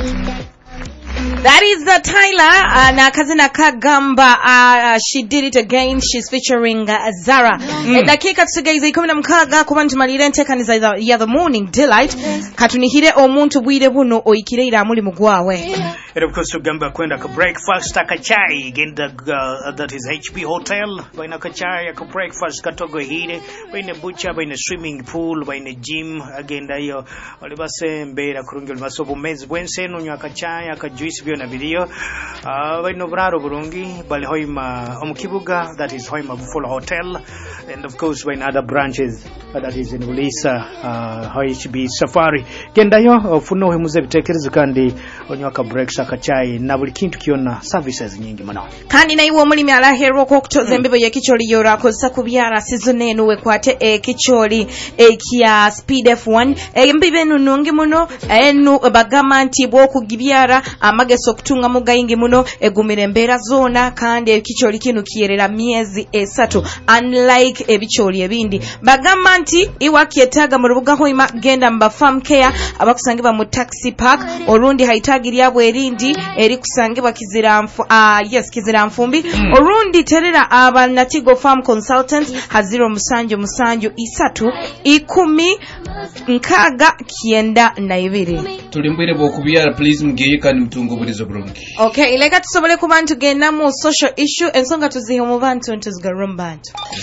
That is the Tyler na kazina kagamba she did it again. She's featuring Zara. Dakika tusigaiza 16 kuba ntumalire ntekaniza ya the morning delight katunihire omuntu bwire buno oyikireira amuli mugwawe. And of course tugamba kwenda ka breakfast akachai genda that is HP Hotel baina kachai aka breakfast katogo hire baina butcher baina swimming pool baina gym agenda hiyo walibase mbera kurungel masobo mezi bwenseno nywa kachai aka juice byona biliyo baina braro burungi bali hoima omukibuga that is hoima Buffalo Hotel and of course baina other branches that is in Ulisa HB Safari genda hiyo funo hemuze bitekerezo kandi onywa ka breakfast akachai na buli kintu kiona services nyingi mano kandi na iwo mulimi alahero ko kutoza embibo ya kicholi yora koza kubyara season eno wekwate kicholi ekya speed F1 embibe nunungi muno enu bagama nti bwo kugibyara amageso kutunga mugayingi muno egumire mbera zona kandi ekicholi kinu kiyerera miezi 3 unlike ebicholi ebindi bagama nti iwakietaga mu rubuga hoima genda mba farm care abakusangibwa mu taxi park orundi haitagiri abwe erindi eri kusangibwa kiziramfu kiziramfumbi orundi terera abanatigo farm consultant haziro musanjo 3 nkaga kienda na ibiri tulimbwire bokubyara please mugeye kandi mtungo burizo burungi. Okay, ileka tusobole ku bantu genda mu social issue ensonga tuzihe mu bantu ntuzgarumba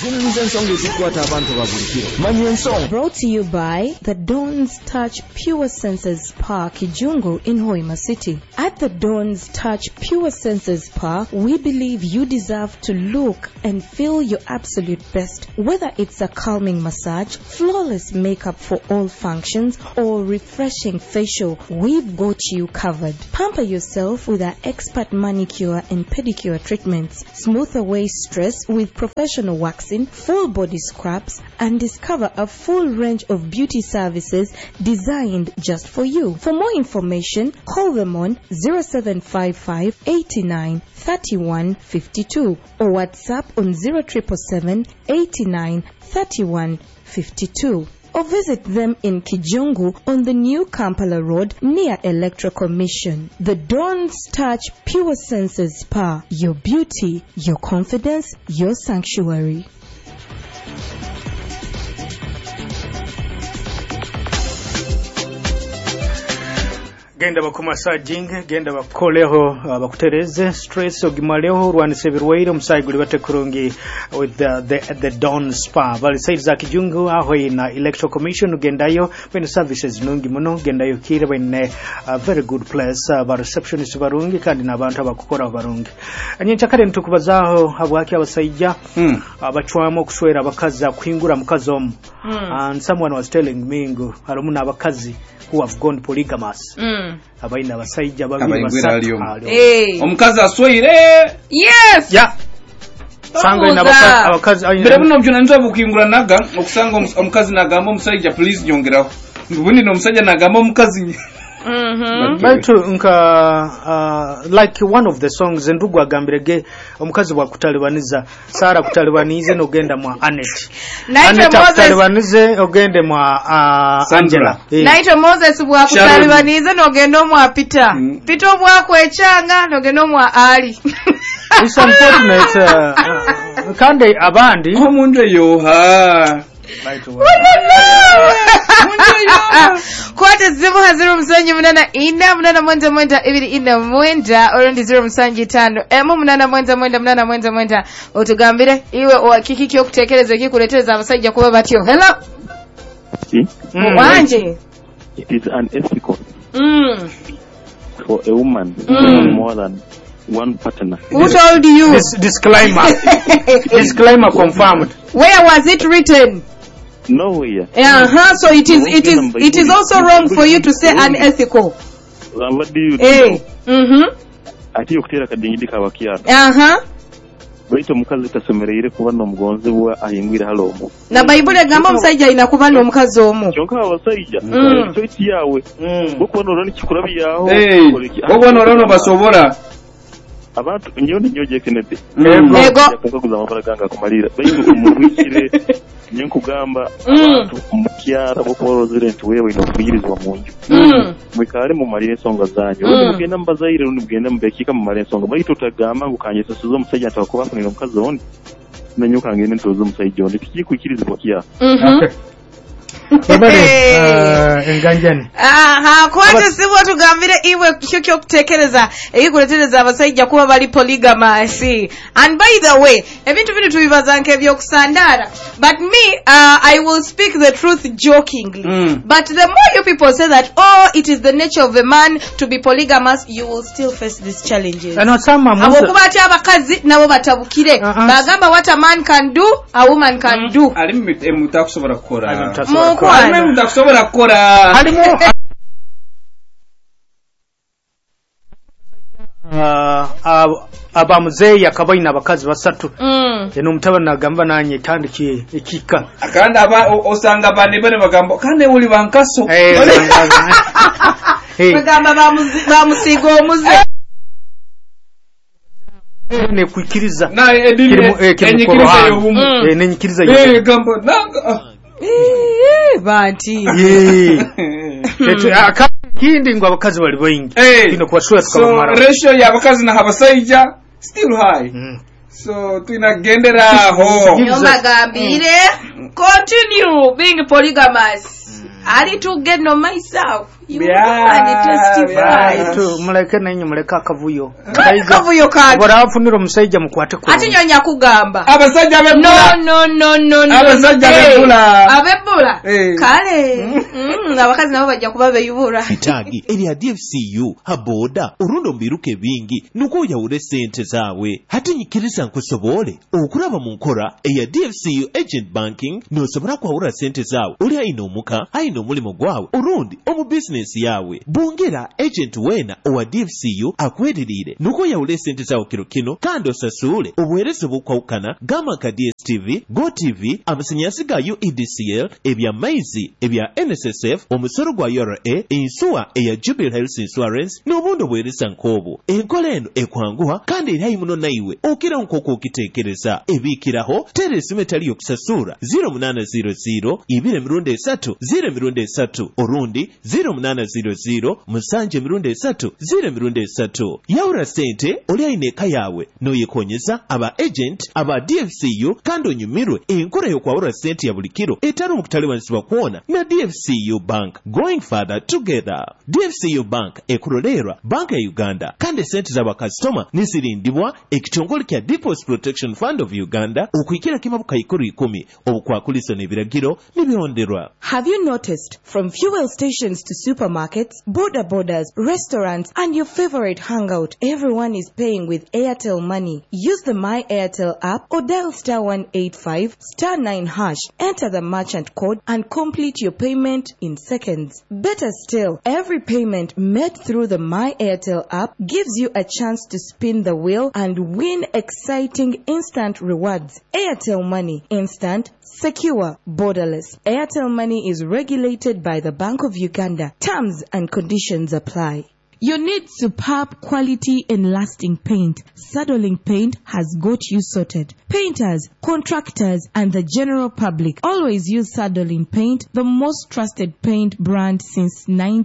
brought to you by the Dawn's Touch Pure Senses Park Kijungu in Hoima City. At the Dawn's Touch Pure Senses Park, we believe you deserve to look and feel your absolute best. Whether it's a calming massage, flawless makeup for all functions, or refreshing facial, we've got you covered. Pamper yourself with our expert manicure and pedicure treatments. Smooth away stress with professional waxing, full body scrubs, and discover a full range of beauty services designed just for you. For more information, call them on 0755 89 31 52 or WhatsApp on 0777 89 31 52. Or visit them in Kijungu on the new Kampala Road near Electrical Mission. The Dawn's Touch Pure Senses Spa. Your beauty, your confidence, your sanctuary. genda bakumassaging genda bakoleho bakutereze stress ogimaleho rwanise birwaire omusayi guli batekurungi with the Dawn Spa bali side za Kijungu aho ina Electoral Commission gendayo when services nungi muno gendayo kire bene very good place ba receptionist barungi kandi nabantu abakukora barungi anyencha kale ntukubazaho abwaki abasajja abachwamo kuswera abakazi akwingura mukazi omu and someone was telling me ngo harumuna abakazi who have gone polygamous abaina abasajja babiri basatu omukazi aswire yes yeah sanga ina abakazi mbere buno byo nanzo bukingura naga okusanga omukazi nagamba omusajja please nyongeraho ngubundi no omusajja nagamba omukazi Baitu nka like one of the songs ndugu agambirege omukazi bwa kutalibaniza Sara kutalibanize nogenda mwa Anet kutalibanize ogende mwa Angela Naito Moses bwa kutalibanize nogenda mwa Peter Peter bwa kwechanga nogenda mwa Ali It's unfortunate kande abandi omunde yoha Kwate zimu haziru msanji mnana ina mnana mwenza mwenda ibiri ina mwenda orondi ziru msanji tano emu mnana mwenza utugambire iwe wakikiki yo kutekeleza kikuleteza abasajja kuba batyo hello wanje it is unethical for a woman more than one partner. Who told you? Disclaimer confirmed. Where was it written? Nowhere. So it is also wrong for you to say unethical. What do you do? Ati yokutera kadingidi kabakiara. Baito mukazi tasemerere kuba no mugonze bwa ahingwira halomo. Na Bible gamba musajja ina kuba no mukazi omu. Kyonka abasajja cyo kiyawe. Boko noroni kikurabi yaho. Boko noroni basobora. abantu nyo je Kennedy yego kuza amabara ganga kumalira bayindo umwikire nyo kugamba abantu mukyara boko resident wewe ino kuyirizwa mu nju mwikare mu malire songa zanyu mugenda mbazaire mugenda mbekika mu malire songa bayito tagama ngukanyesa suzo musajja atakuba kunino mukazi ondi nanyo kangene ntozo musajja ondi tikikukirizwa kya enganjani kwate sibo tugambire iwe kyokyo kutekereza eyikuletereza abasajja kuba bali polygamous. And by the way ebintu bino tubibazanke ebyokusandara, but me I will speak the truth jokingly, but the more you people say that it is the nature of a man to be polygamous, you will still face these challenges. Abokuba ati abakazi nabo batabukire bagamba what a man can do a woman can do. Ali mutakusobora kukora Mwana mutakusobora kukora harimo abamuzeyi akabaina abakazi basatu eno mutaba nagamba nanye tandikiye ekika akanda osanga bane bagamba kane uli bankaso bagamba bamusigo omuze ne kwikiriza na enyikiriza yobumu nenyikiriza yobumu gambo nanga banti kindi ngo abakazi bali bayingi kino kwashura tukabamara so ratio ya abakazi na abasajja still high so tunagendera ho yomagambire continue being polygamous. Ali to get no myself. You testify. To muleke nanyi muleka akavuyo. Akavuyo kati. Bora afunira musajja mukwate ko. Ati nyonya kugamba. Abasajja abebula. No. Abasajja abebula. Abebula. Kale. Abakazi nabo bajja kuba beyubura. Fitagi eri DFCU haboda urundo mbiruke bingi nuko yawure sente zawe. Hati nyikiriza nkusobole okuraba mu nkora eya DFCU agent banking no sobora kwawura sente zawe. Uli ainomuka aino mulimo gwawe urundi omu business yawe bongera agent wena owa DFCU akwedirire nuko yawule sente zawe kino kandi osasule obuwerezo bukwawukana gama ka DSTV GoTV amasanyasi ga UEDCL ebya maizi ebya NSSF omusoro gwa URA insuwa eya Jubilee Health Insurance n'obundi obwereza nkobo enkola eno ekwanguha kandi eri muno naiwe okira nkoko okitekereza ebikiraho teresime tali yokusasura 0800 2 3 orundi 0800 musanje 3 yaura sente oli aineka yawe noyekonyeza aba agent aba DFCU kandi onyumirwe enkora yokwawura sente ya bulikiro etari omukutale wansiba kuona na DFCU Bank going further together. DFCU Bank ekurolera banka ya Uganda kandi sente za bakastoma nisirindibwa ekitongole kya Deposit Protection Fund of Uganda okwikira kimabuka 10 obukwakuliso n'ebiragiro nibionderwa. Have you noticed from fuel stations to supermarkets, border borders, restaurants and your favorite hangout, everyone is paying with Airtel Money. Use the My Airtel app or dial *185 *9#, enter the merchant code and complete your payment in seconds. Better still, every payment made through the My Airtel app gives you a chance to spin the wheel and win exciting instant rewards. Airtel Money, instant, secure, borderless. Airtel Money is regulated by the Bank of Uganda. Terms and conditions apply. You need superb quality and lasting paint. Sadolink Paint has got you sorted. Painters, contractors, and the general public always use Sadolink Paint, the most trusted paint brand since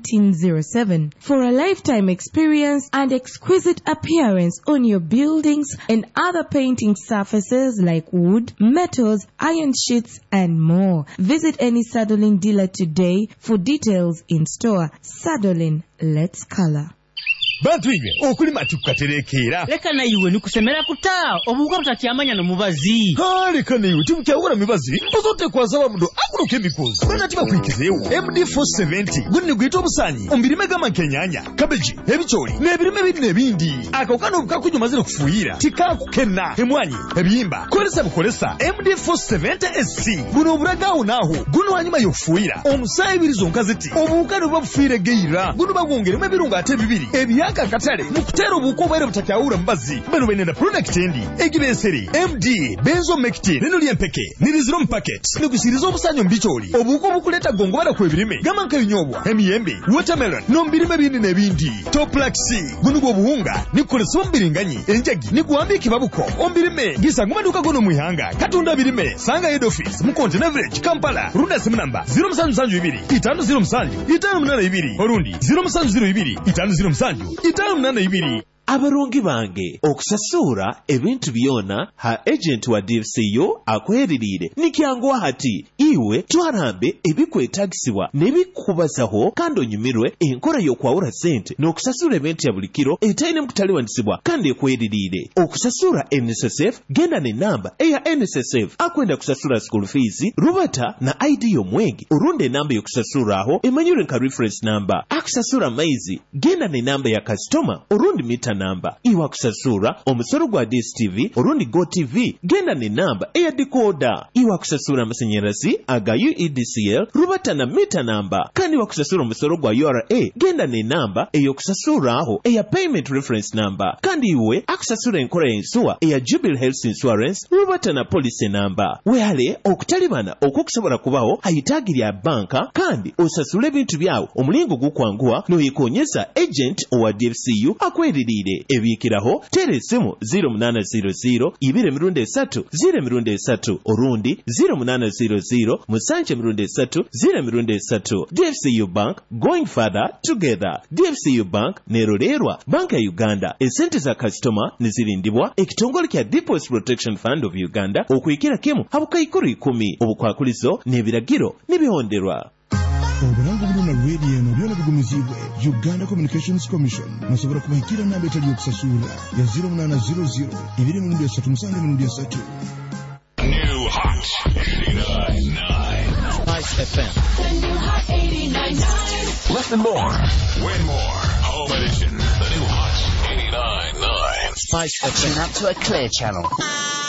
1907. For a lifetime experience and exquisite appearance on your buildings and other painting surfaces like wood, metals, iron sheets, and more. Visit any Sadolink dealer today for details in store. Sadolink, let's color. Bantu inye okulima tukaterekera leka na iwe nikusemera kuta obuko butakyamanya no mubazi leka na iwe timkyawura mibazi mpozote kwazaba mudo akuruke mikozi bana tiba kwikizeyo MD470 gunni gwito obusanyi ombirime gama kenyanya cabbage ebicholi nebirime bidine bindi akokano bukakunyumazira kufuyira tikakukenna emwanyi ebiyimba kolesa MD470SC buno buragawo naho guno wanyuma yofuyira omusayi birizo nkaziti obukano babufire geira guno bagongere mebirunga ate bibiri yaka akatale mu kuteera obuwuka obwere butakyawura mubazi bano benenda product endi egibenseri MD benzo mectin neno lyempeke niriziro packet negusiriza obusanyo mbicholi obuwuka obukuleeta gongobala ku ebirime gamanka binyobwa emiyembe watermelon n'ombirime bindi n'ebindi toplaxi guno gwo buhunga nikukolesa ombiringanyi enjagi nikuwambika babuko ombirime gisanga maduka gono mu ihanga katunda birime sanga head office mu Container Village Kampala runda simu namba 0772 orundi 0702 abarongi bange okusasura ebintu byona ha agent wa DFCU akweririre nikyangowa hati iwe twarambe ebikwetagisibwa nebikubazaho kandi onyumirwe enkora y'okwawura sente n'okusasura ebintu ya buli kiro etaine mukutaliwanisibwa kandi ekweririre okusasura NSSF genda ne namba eya NSSF akwenda kusasura school fees rubata na ID y'omwegi orunde namba y'okusasuraho emanyure nka reference number akusasura maizi genda ne namba ya customer orundi mita namba iwa kusasura omusoro gwa DSTV orundi GoTV genda ne namba eya decoder iwa kusasura amashanyarazi aga UEDCL rubata na mita namba kandi wa kusasura omusoro gwa URA genda ne namba eyo kusasuraho eya payment reference number kandi iwe akusasura enkora y'ensuwa eya Jubilee Health Insurance rubata na policy number wehale okutalibana okukusobola kubaho hayitagirya banka kandi osasule ebintu byawo omulingo gukwanguwa noyekonyeza agent owa DFCU akweririre ebikiraho teresimu 0800 2 orundi 0800 3 DFCU Bank going further together. DFCU Bank nerolerwa banka ya Uganda esente za customer nizirindibwa ekitongole kya Deposit Protection Fund of Uganda okwikira kimu habuka 10 obukwakulizo n'ebiragiro n'ebihonderwa. Obulango buno na radio eno byona bigumizibwe Uganda Communications Commission musobora kubahikira namba etali yokusasula ya 0800 237 New Hot 89.9 Spice FM. The New Hot 89.9. Listen more, win more. Home edition. The New Hot 89.9 Spice FM. Tune up to a clear channel.